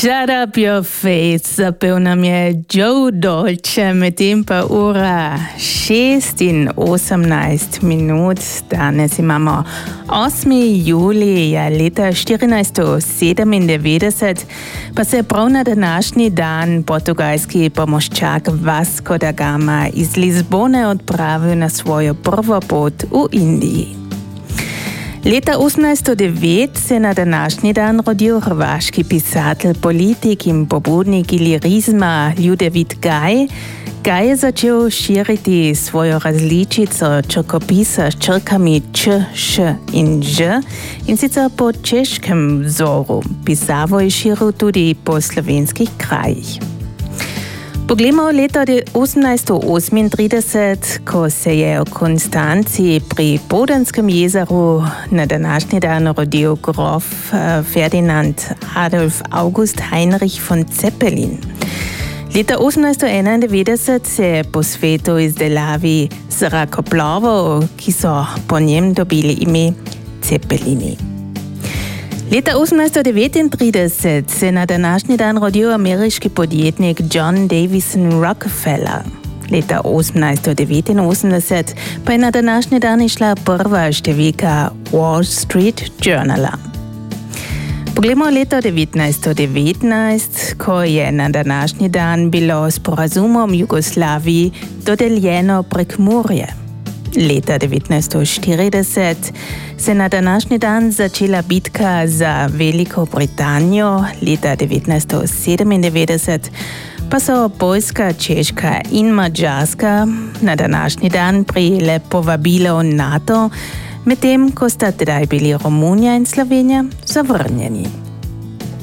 Shut up your face, zapel nam je Joe Dolce, medtem pa ura 6:18 minut. Danes imamo 8. julija leta 1497, pa se je prav na današnji dan portugalski pomoščak Vasco da Gama iz Lizbone odpravil na svojo prvo pot v Indiji. Leta 1809 se je na današnji dan rodil hrvaški pisatelj, politik in pobudnik ilirizma Ljudevit Gaj. Gaj je začel širiti svojo različico črkopisa s črkami č, š in ž, in sicer po češkem vzoru. Pisavo je širil tudi po slovenskih krajih. Poglejmo leto 1838, ko se je v Konstanci pri Bodenskem jezeru na današnji dan rodil grof Ferdinand Adolf August Heinrich von Zeppelin. Leta 1891 se je po svetu izdelavi zrakoplovov, ki so po njem dobili ime Zeppelini. Leta 1839 se je na današnji dan rodil ameriški podjetnik John Davison Rockefeller. Leta 1889 pa je na današnji dan išla prva številka Wall Street Journala. Poglejmo leto 1919, ko je na današnji dan bilo sporazumom Jugoslaviji dodeljeno Prekmurje. Leta 1940 se je na današnji dan začela bitka za Veliko Britanijo, leta 1997 pa so Poljska, Češka in Madžarska na današnji dan prejele povabilo v NATO, medtem ko sta tedaj bili Romunija in Slovenija zavrnjeni.